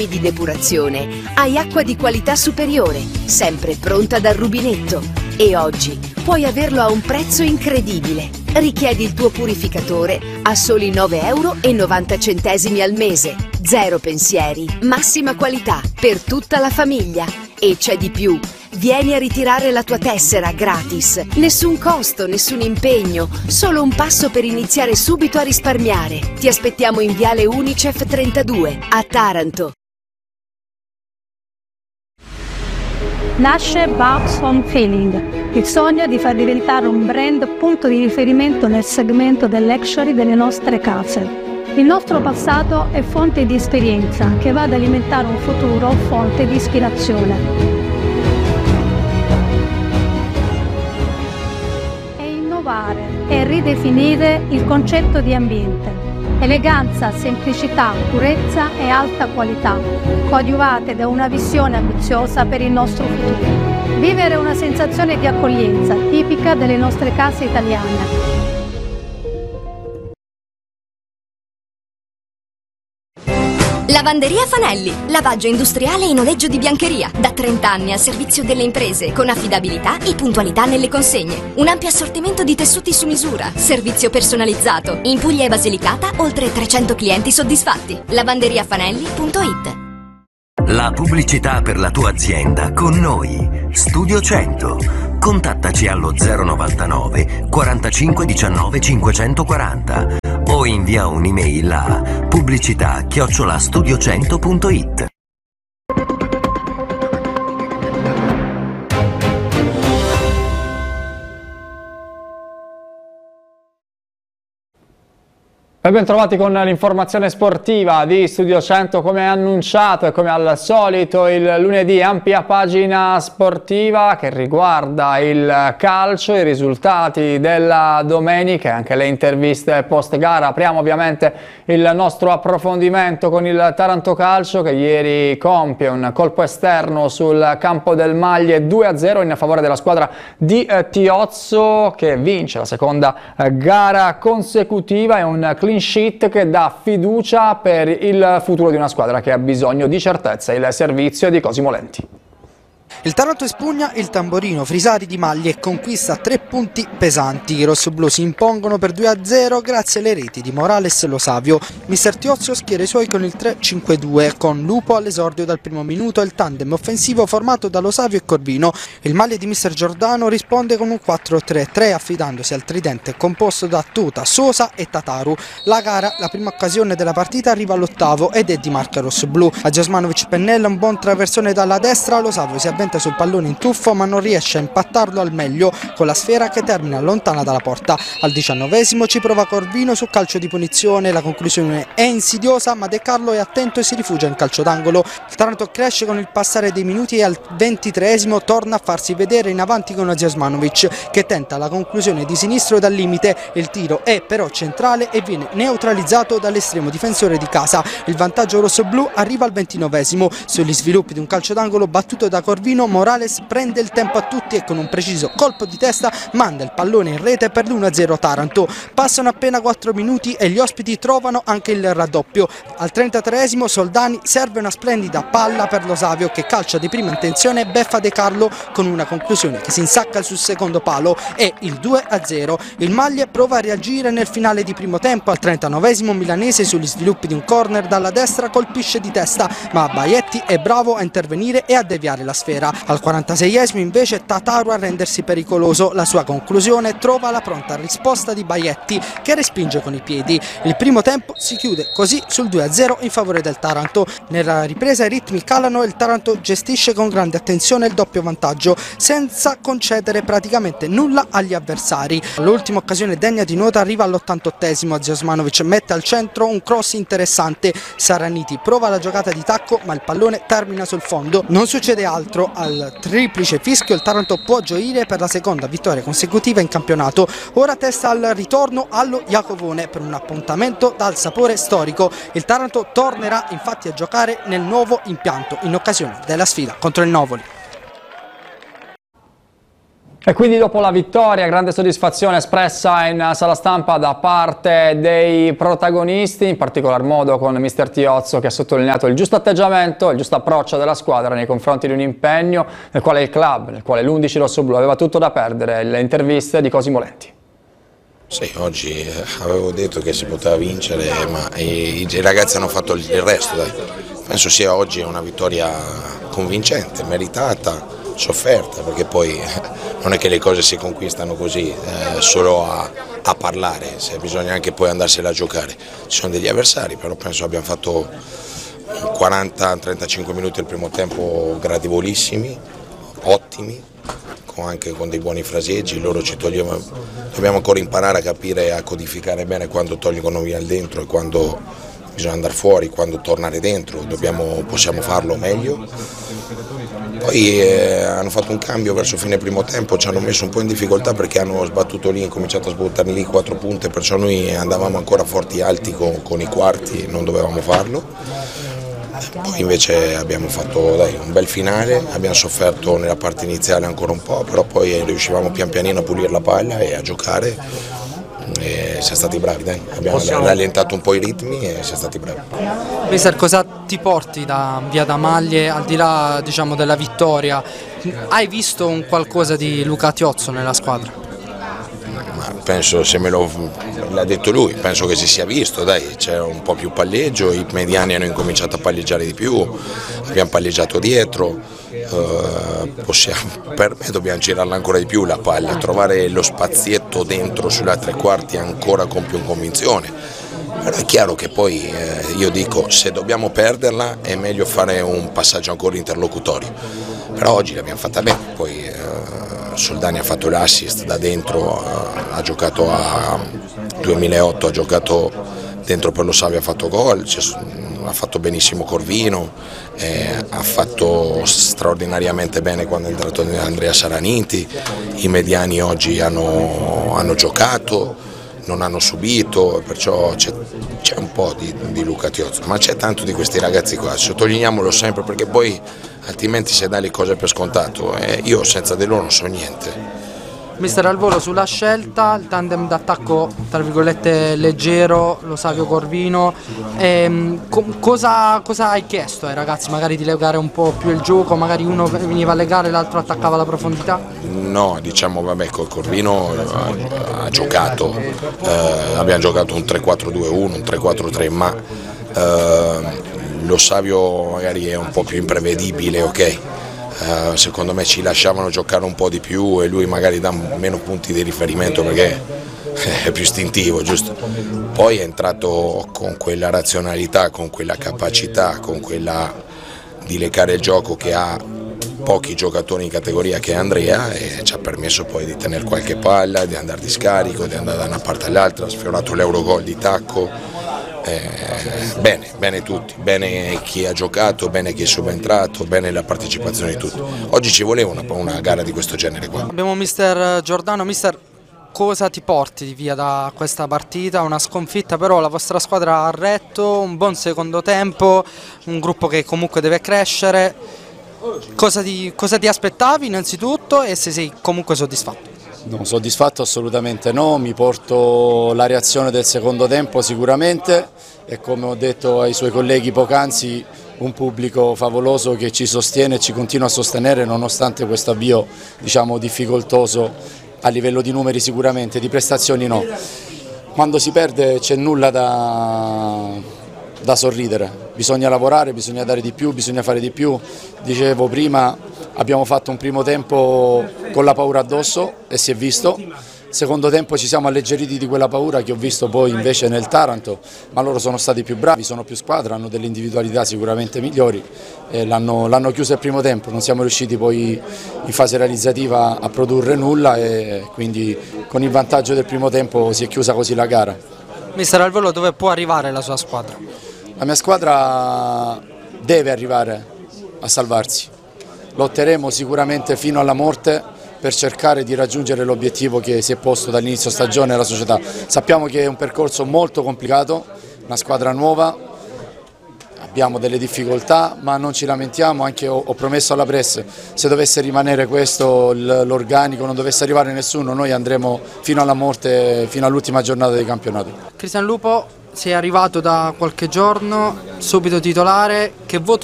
e di depurazione, hai acqua di qualità superiore, sempre pronta dal rubinetto. E oggi puoi averlo a un prezzo incredibile. Richiedi il tuo purificatore a soli 9,90 € al mese. Zero pensieri, massima qualità per tutta la famiglia. E c'è di più. Vieni a ritirare la tua tessera gratis. Nessun costo, nessun impegno, solo un passo per iniziare subito a risparmiare. Ti aspettiamo in Viale Unicef 32 a Taranto. Nasce Babs Home Feeling, il sogno di far diventare un brand punto di riferimento nel segmento del luxury delle nostre case. Il nostro passato è fonte di esperienza che va ad alimentare un futuro fonte di ispirazione. E innovare e ridefinire il concetto di ambiente. Eleganza, semplicità, purezza e alta qualità, coadiuvate da una visione ambiziosa per il nostro futuro. Vivere una sensazione di accoglienza tipica delle nostre case italiane. Lavanderia Fanelli, lavaggio industriale e noleggio di biancheria, da 30 anni al servizio delle imprese, con affidabilità e puntualità nelle consegne. Un ampio assortimento di tessuti su misura, servizio personalizzato. In Puglia e Basilicata, oltre 300 clienti soddisfatti. lavanderiafanelli.it. La pubblicità per la tua azienda con noi. Studio 100. Contattaci allo 099 45 19 540 o invia un'email a pubblicità@studio100.it. E ben trovati con l'informazione sportiva di Studio 100. Come annunciato e come al solito il lunedì ampia pagina sportiva che riguarda il calcio, i risultati della domenica e anche le interviste post gara. Apriamo ovviamente il nostro approfondimento con il Taranto Calcio che ieri compie un colpo esterno sul campo del Maglie 2-0 in favore della squadra di Tiozzo, che vince la seconda gara consecutiva e un clean sheet che dà fiducia per il futuro di una squadra che ha bisogno di certezza. Il servizio è di Cosimo Lenti. Il Taranto espugna il tamborino Frisari di Maglie e conquista 3 punti pesanti. I rossoblù si impongono per 2-0 grazie alle reti di Morales e Lo Savio. Mister Tiozzo schiera i suoi con il 3-5-2 con Lupo all'esordio dal primo minuto e il tandem offensivo formato da Lo Savio e Corvino. Il Maglie di Mister Giordano risponde con un 4-3-3 affidandosi al tridente composto da Tuta, Sosa e Tataru. La gara, la prima occasione della partita, arriva all'ottavo ed è di marca rossoblù. A Giasmanovic Pennella un buon traversone dalla destra, Lo Savio si avventa sul pallone in tuffo ma non riesce a impattarlo al meglio con la sfera che termina lontana dalla porta. Al 19esimo ci prova Corvino su calcio di punizione, la conclusione è insidiosa ma De Carlo è attento e si rifugia in calcio d'angolo. Il Taranto cresce con il passare dei minuti e al 23esimo torna a farsi vedere in avanti con Giasmanovic che tenta la conclusione di sinistro dal limite. Il tiro è però centrale e viene neutralizzato dall'estremo difensore di casa. Il vantaggio rossoblù arriva al 29esimo sugli sviluppi di un calcio d'angolo battuto da Corvino. Morales prende il tempo a tutti e con un preciso colpo di testa manda il pallone in rete per l'1-0 Taranto. Passano appena 4 minuti e gli ospiti trovano anche il raddoppio. Al 33esimo Soldani serve una splendida palla per Lo Savio che calcia di prima intenzione e beffa De Carlo con una conclusione che si insacca sul secondo palo e il 2-0. Il Maglie prova a reagire nel finale di primo tempo. Al 39esimo Milanese sugli sviluppi di un corner dalla destra colpisce di testa ma Baietti è bravo a intervenire e a deviare la sfera. Al 46esimo invece Tataru a rendersi pericoloso. La sua conclusione trova la pronta risposta di Baietti che respinge con i piedi. Il primo tempo si chiude così sul 2-0 in favore del Taranto. Nella ripresa i ritmi calano e il Taranto gestisce con grande attenzione il doppio vantaggio senza concedere praticamente nulla agli avversari. L'ultima occasione degna di nota arriva all'88esimo. Giasmanovic mette al centro un cross interessante. Saraniti prova la giocata di tacco ma il pallone termina sul fondo. Non succede altro. Al triplice fischio il Taranto può gioire per la seconda vittoria consecutiva in campionato. Ora testa al ritorno allo Iacovone per un appuntamento dal sapore storico. Il Taranto tornerà infatti a giocare nel nuovo impianto in occasione della sfida contro il Novoli. E quindi dopo la vittoria, grande soddisfazione espressa in sala stampa da parte dei protagonisti, in particolar modo con mister Tiozzo, che ha sottolineato il giusto atteggiamento, il giusto approccio della squadra nei confronti di un impegno nel quale il club, nel quale l'11 rossoblu aveva tutto da perdere. Le interviste di Cosimo Lenti. Sì, oggi avevo detto che si poteva vincere, ma i ragazzi hanno fatto il resto, dai. Penso sia oggi una vittoria convincente, meritata, sofferta, perché poi non è che le cose si conquistano così, solo a parlare, se bisogna anche poi andarsela a giocare. Ci sono degli avversari, però penso abbiamo fatto 40-35 minuti il primo tempo gradevolissimi, ottimi, anche con dei buoni fraseggi. Loro ci toglievano, dobbiamo ancora imparare a capire, a codificare bene quando tolgono via il dentro e quando bisogna andare fuori, quando tornare dentro, possiamo farlo meglio. Poi hanno fatto un cambio verso fine primo tempo, ci hanno messo un po' in difficoltà perché hanno sbattuto lì, cominciato a sbuttare lì 4 punte, perciò noi andavamo ancora forti alti con i quarti, non dovevamo farlo. Poi invece abbiamo fatto un bel finale, abbiamo sofferto nella parte iniziale ancora un po', però poi riuscivamo pian pianino a pulire la palla e a giocare. E siamo stati bravi, abbiamo rallentato un po' i ritmi e siamo stati bravi. Mister, cosa ti porti via da Maglie, al di là della vittoria? Hai visto un qualcosa di Luca Tiozzo nella squadra? Ma penso, se l'ha detto lui, penso che si sia visto, c'è un po' più palleggio, i mediani hanno incominciato a palleggiare di più, abbiamo palleggiato dietro, per me dobbiamo girarla ancora di più la palla, trovare lo spazietto dentro sulla tre quarti ancora con più convinzione. Però è chiaro che poi io dico, se dobbiamo perderla è meglio fare un passaggio ancora interlocutorio, però oggi l'abbiamo fatta bene. Poi Soldani ha fatto l'assist da dentro, ha giocato a 2008, ha giocato dentro per lo Savio, ha fatto gol, ha fatto benissimo Corvino, ha fatto straordinariamente bene quando è entrato Andrea Saraniti, i mediani oggi hanno giocato, non hanno subito, perciò c'è un po' di Luca Tiozzo, ma c'è tanto di questi ragazzi qua, sottolineiamolo sempre perché poi altrimenti si dà le cose per scontato e io senza di loro non so niente. Mister, al volo sulla scelta, il tandem d'attacco tra virgolette leggero, lo Savio Corvino, cosa hai chiesto ai ragazzi? Magari di legare un po' più il gioco, magari uno veniva a legare e l'altro attaccava la profondità? No, col Corvino ha giocato, abbiamo giocato un 3-4-2-1, un 3-4-3, ma lo Savio magari è un po' più imprevedibile, ok? Secondo me ci lasciavano giocare un po' di più e lui magari dà meno punti di riferimento perché è più istintivo, giusto? Poi è entrato con quella razionalità, con quella capacità, con quella di leccare il gioco che ha pochi giocatori in categoria, che è Andrea, e ci ha permesso poi di tenere qualche palla, di andare di scarico, di andare da una parte all'altra, ha sfiorato l'Eurogol di tacco. Bene tutti, bene chi ha giocato, bene chi è subentrato, bene la partecipazione di tutti. Oggi ci voleva una gara di questo genere qua. Abbiamo mister Giordano. Mister, cosa ti porti via da questa partita? Una sconfitta, però la vostra squadra ha retto, un buon secondo tempo, un gruppo che comunque deve crescere. Cosa ti aspettavi innanzitutto e se sei comunque soddisfatto? No, soddisfatto assolutamente no, mi porto la reazione del secondo tempo sicuramente e, come ho detto ai suoi colleghi poc'anzi, un pubblico favoloso che ci sostiene e ci continua a sostenere nonostante questo avvio difficoltoso a livello di numeri sicuramente, di prestazioni no. Quando si perde c'è nulla da sorridere, bisogna lavorare, bisogna dare di più, bisogna fare di più. Dicevo prima, abbiamo fatto un primo tempo con la paura addosso e si è visto, secondo tempo ci siamo alleggeriti di quella paura che ho visto poi invece nel Taranto, ma loro sono stati più bravi, sono più squadra, hanno delle individualità sicuramente migliori e l'hanno chiuso il primo tempo, non siamo riusciti poi in fase realizzativa a produrre nulla e quindi con il vantaggio del primo tempo si è chiusa così la gara. Mister, al volo dove può arrivare la sua squadra? La mia squadra deve arrivare a salvarsi. Lotteremo sicuramente fino alla morte per cercare di raggiungere l'obiettivo che si è posto dall'inizio stagione alla società. Sappiamo che è un percorso molto complicato, una squadra nuova, abbiamo delle difficoltà, ma non ci lamentiamo. Anche ho promesso alla press, se dovesse rimanere questo l'organico, non dovesse arrivare nessuno, noi andremo fino alla morte, fino all'ultima giornata di campionato. Cristian Lupo, sei arrivato da qualche giorno, subito titolare, che voto